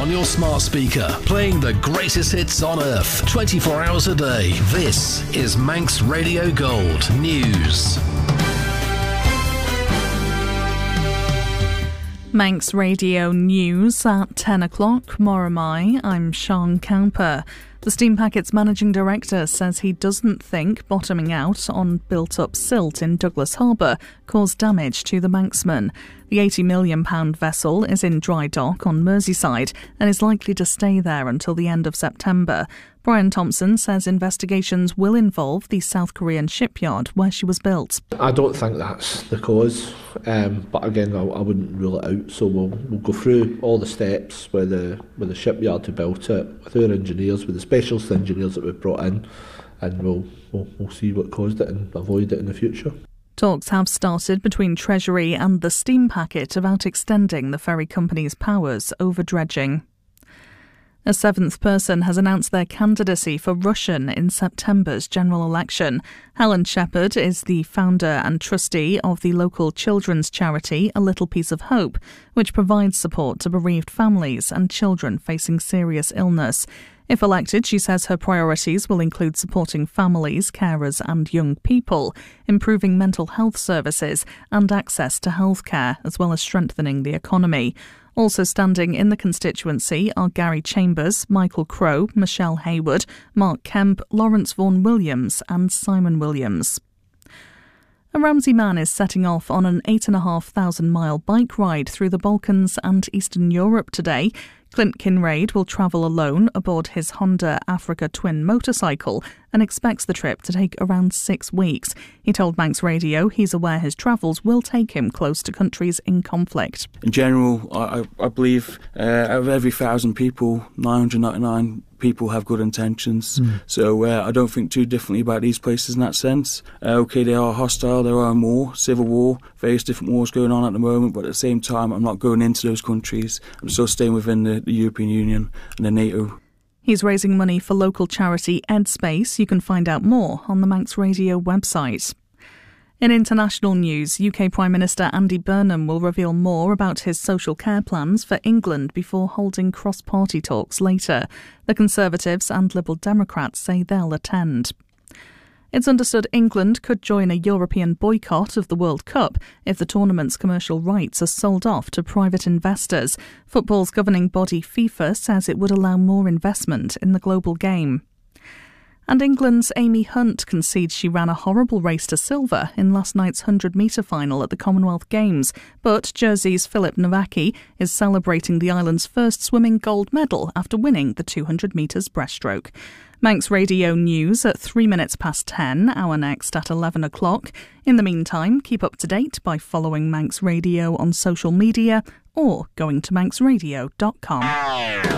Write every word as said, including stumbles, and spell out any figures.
on your smart speaker, playing the greatest hits on earth, twenty-four hours a day. This is Manx Radio Gold News. Manx Radio News at ten o'clock. Moramai, I'm Sean Cowper. The Steam Packet's managing director says he doesn't think bottoming out on built-up silt in Douglas Harbour caused damage to the Manxman. The eighty million pounds vessel is in dry dock on Merseyside and is likely to stay there until the end of September. Brian Thompson says investigations will involve the South Korean shipyard where she was built. I don't think that's the cause, um, but again, I, I wouldn't rule it out. So we'll we'll go through all the steps with the with the shipyard who built it, with our engineers, with the specialist engineers that we've brought in, and we'll we'll, we'll see what caused it and avoid it in the future. Talks have started between Treasury and the Steam Packet about extending the ferry company's powers over dredging. A seventh person has announced their candidacy for Rushen in September's general election. Helen Shepherd is the founder and trustee of the local children's charity A Little Piece of Hope, which provides support to bereaved families and children facing serious illness. If elected, she says her priorities will include supporting families, carers and young people, improving mental health services and access to healthcare, as well as strengthening the economy. Also standing in the constituency are Gary Chambers, Michael Crowe, Michelle Hayward, Mark Kemp, Lawrence Vaughan Williams and Simon Williams. A Ramsey man is setting off on an eight and a half thousand mile bike ride through the Balkans and Eastern Europe today. Clint Kinraid will travel alone aboard his Honda Africa Twin motorcycle and expects the trip to take around six weeks. He told Manx Radio he's aware his travels will take him close to countries in conflict. In general, I, I believe uh, out of every thousand people, nine hundred ninety-nine people have good intentions. Mm. So uh, I don't think too differently about these places in that sense. Uh, okay, they are hostile, there are more, civil war, various different wars going on at the moment, but at the same time I'm not going into those countries. I'm still staying within the, the European Union and the NATO. He's raising money for local charity EdSpace. You can find out more on the Manx Radio website. In international news, U K Prime Minister Andy Burnham will reveal more about his social care plans for England before holding cross-party talks later. The Conservatives and Liberal Democrats say they'll attend. It's understood England could join a European boycott of the World Cup if the tournament's commercial rights are sold off to private investors. Football's governing body FIFA says it would allow more investment in the global game. And England's Amy Hunt concedes she ran a horrible race to silver in last night's hundred metre final at the Commonwealth Games. But Jersey's Philip Nowacki is celebrating the island's first swimming gold medal after winning the two hundred metres breaststroke. Manx Radio News at three minutes past ten, our next at eleven o'clock. In the meantime, keep up to date by following Manx Radio on social media or going to manx radio dot com.